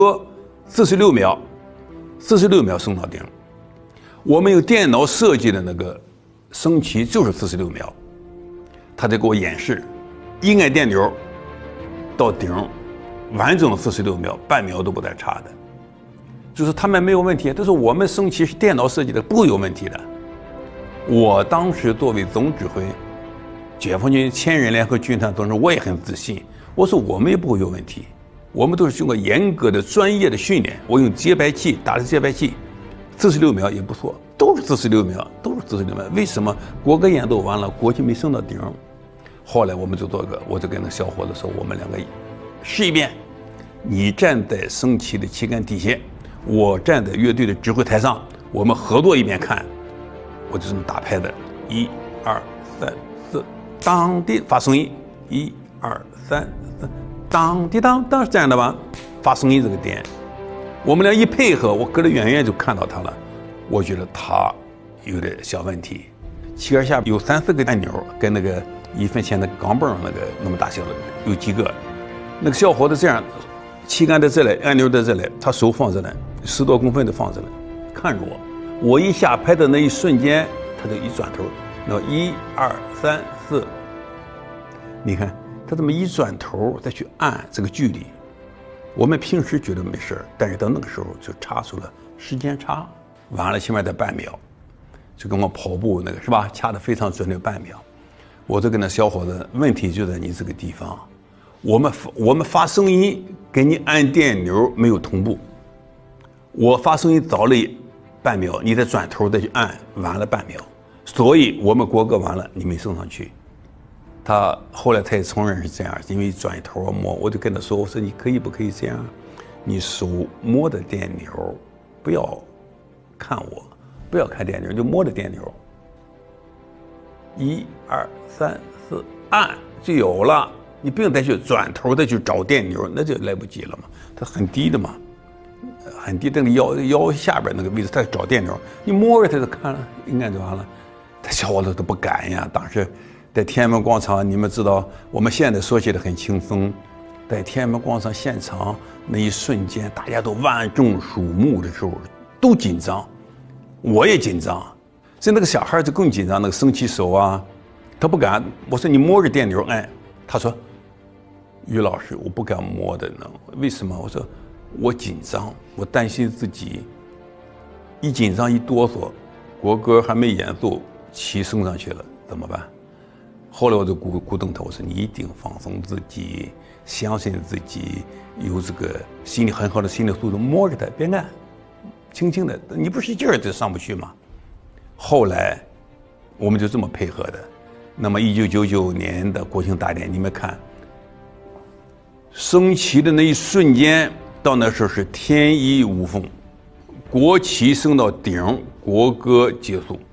说46秒，46秒升到顶。我们用电脑设计的那个升旗就是46秒，他在给我演示，一按电钮到顶，完整的46秒，半秒都不带差的。就是他们没有问题，但是我们升旗是电脑设计的，不会有问题的。我当时作为总指挥，解放军千人联合军团总之我也很自信，我说我们也不会有问题。我们都是经过严格的专业的训练，我用节拍器打的节拍器，46秒也不错，都是46秒，都是46秒。为什么国歌演奏完了，国旗没升到顶？后来我们就做个，我就跟那小伙子说，我们两个试一遍，你站在升旗的旗杆底下，我站在乐队的指挥台上，我们合作一遍看。我就这么打拍的，1、2、3、4，当的发声音，1、2、3、4。当滴当当是这样的吧？发声音这个点，我们俩一配合，我隔得远远就看到他了。我觉得他有点小问题。旗杆下有3、4个按钮，跟那个1分钱的钢镚那个那么大小的有几个。那个小伙子这样，旗杆在这里，按钮在这里，他手放这里，10多公分的放这里，看着我。我一下拍的那一瞬间，他就一转头，那1、2、3、4，你看。他这么一转头再去按这个距离，我们平时觉得没事，但是到那个时候就差出了时间差，完了起码得半秒，就跟我跑步那个是吧，掐得非常准的半秒。我就跟那小伙子，问题就在你这个地方，我们发声音跟你按电钮没有同步，我发声音早了半秒，你再转头再去按，晚了半秒，所以我们国歌完了你没升上去。他后来他也承认是这样，因为转头摸，我就跟他说：“我说你可以不可以这样？你手摸着电钮，不要看我，不要看电钮，就摸着电钮。1、2、3、4，按就有了。你不用再去转头再去找电钮，那就来不及了嘛。它很低的嘛，很低，那个腰下边那个位置，他找电钮，你摸着它就看了，按就完了。他小伙子都不敢呀，当时。”在天安门广场，你们知道，我们现在说起来很轻松，在天安门广场现场那一瞬间，大家都万众瞩目的时候，都紧张，我也紧张。所以那个小孩就更紧张，那个升旗手啊，他不敢。我说你摸着电钮按，他说，于老师，我不敢摸的呢。为什么？我说我紧张，我担心自己一紧张一哆嗦，国歌还没演奏，旗升上去了，怎么办？后来我就鼓动他，我说你一定放松自己，相信自己，有这个心理很好的心理素质，摸着它，别按，轻轻的，你不使劲儿就上不去嘛。后来我们就这么配合的。那么1999年的国庆大典，你们看，升旗的那一瞬间，到那时候是天衣无缝，国旗升到顶，国歌结束。